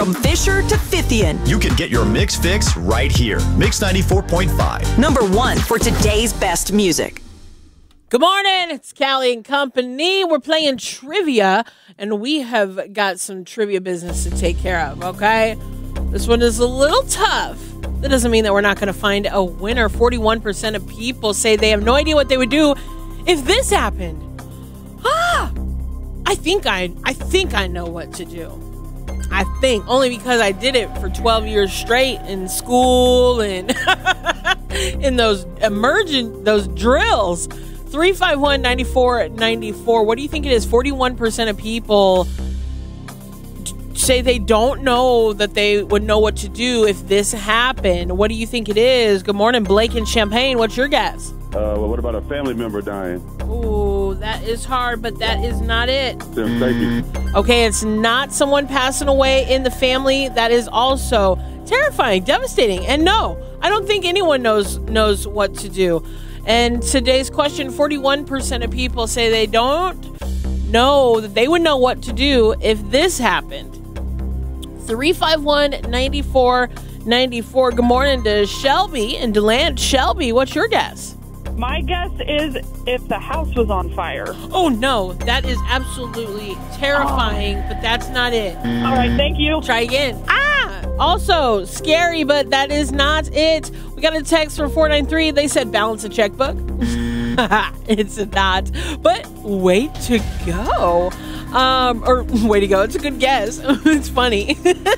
From Fisher to Fithian. You can get your Mix fix right here. Mix 94.5. Number 1 for today's best music. Good morning. It's Callie and Company. We're playing trivia, and we have got some trivia business to take care of, okay? This one is a little tough. That doesn't mean that we're not going to find a winner. 41% of people say they have no idea what they would do if this happened. I think I know what to do. I think, only because I did it for 12 years straight in school and in those drills. 351-9494. What do you think it is? 41% of people say they don't know that they would know what to do if this happened. What do you think it is? Good morning, Blake in Champaign. What's your guess? Well, what about a family member dying? Ooh, that is hard, but that is not it. Thank you. Okay, it's not someone passing away in the family. That is also terrifying, devastating. And no, I don't think anyone knows what to do. And today's question, 41% of people say they don't know that they would know what to do if this happened. 351-9494. Good morning to Shelby and DeLand. Shelby, what's your guess? My guess is if the house was on fire. Oh, no. That is absolutely terrifying, but that's not it. All right, thank you. Try again. Also scary, but that is not it. We got a text from 493. They said balance a checkbook. It's not, but way to go. Or way to go. It's a good guess. It's funny.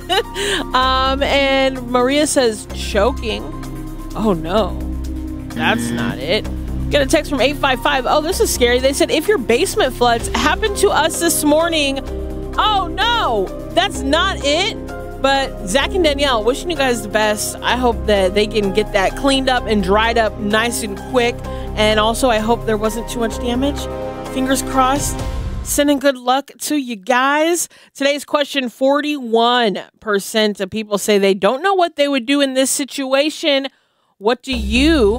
And Maria says choking. Oh no, that's not it. Got a text from 855. Oh, this is scary. They said if your basement floods, happened to us this morning. Oh no, that's not it. But Zach and Danielle, wishing you guys the best. I hope that they can get that cleaned up and dried up nice and quick. And also, I hope there wasn't too much damage. Fingers crossed. Sending good luck to you guys. Today's question, 41% of people say they don't know what they would do in this situation. What do you